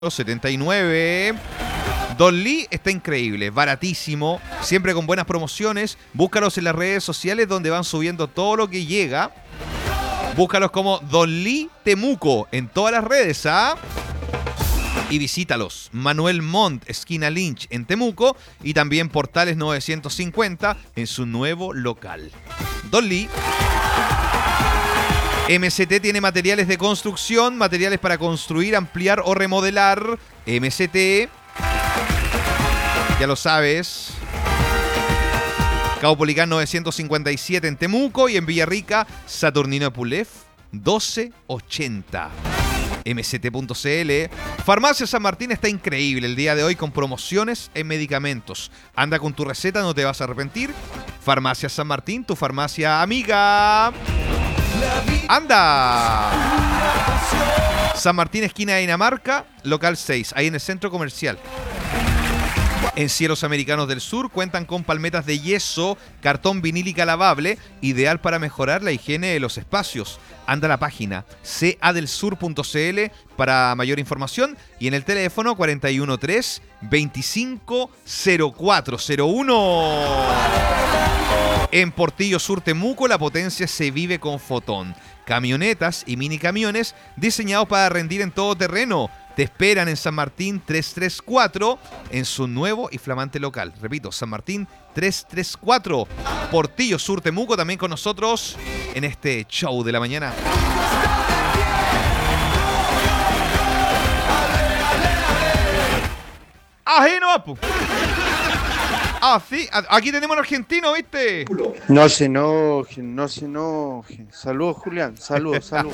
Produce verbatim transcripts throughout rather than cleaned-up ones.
setenta y nueve. Don Lee está increíble, baratísimo, siempre con buenas promociones. Búscalos en las redes sociales donde van subiendo todo lo que llega. Búscalos como Don Lee Temuco en todas las redes, ¿ah? Y visítalos. Manuel Montt, esquina Lynch en Temuco, y también Portales novecientos cincuenta en su nuevo local. Don Lee. M C T tiene materiales de construcción, materiales para construir, ampliar o remodelar. M C T, ya lo sabes. Caupolicán novecientos cincuenta y siete en Temuco, y en Villarrica, Saturnino Epulef doce ochenta. M C T punto C L. Farmacia San Martín está increíble el día de hoy con promociones en medicamentos. Anda con tu receta, no te vas a arrepentir. Farmacia San Martín, tu farmacia amiga. ¡Anda! San Martín, esquina de Dinamarca, local seis, ahí en el centro comercial. En Cielos Americanos del Sur cuentan con palmetas de yeso, cartón vinílica lavable, ideal para mejorar la higiene de los espacios. Anda a la página c a del sur punto c l para mayor información, y en el teléfono cuatro uno tres, veinticinco, cero cuatro cero uno. En Portillo Sur Temuco, la potencia se vive con Fotón. Camionetas y mini camiones diseñados para rendir en todo terreno. Te esperan en San Martín trescientos treinta y cuatro en su nuevo y flamante local. Repito, San Martín trescientos treinta y cuatro. Portillo Sur Temuco también con nosotros en este show de la mañana. ¡Ají no, pu! Ah, sí, aquí tenemos un argentino, ¿viste? No se enojen, no se enojen. Saludos, Julián, saludos, saludos.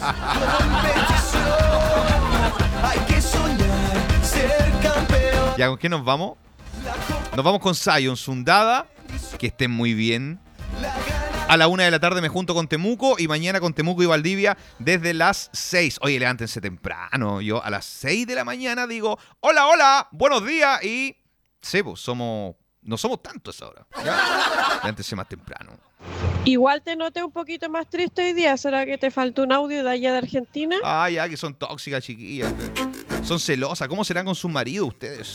¿Ya con qué nos vamos? Nos vamos con Zion Sundada. Que estén muy bien. A la una de la tarde me junto con Temuco, y mañana con Temuco y Valdivia desde las seis. Oye, levántense temprano. Yo a las seis de la mañana digo, hola, hola, buenos días. Y, sí, pues, somos... No somos tantos ahora. Levántense más temprano. Igual te noté un poquito más triste hoy día. ¿Será que te faltó un audio de allá de Argentina? Ah, ya, que son tóxicas, chiquillas. Son celosas. ¿Cómo serán con sus maridos ustedes?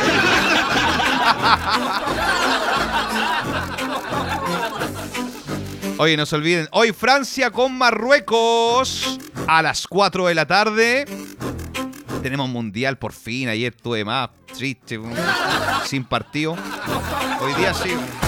Oye, no se olviden. Hoy Francia con Marruecos a las cuatro de la tarde. Tenemos mundial por fin. Ayer tuve más triste, sin partido. Hoy día sí.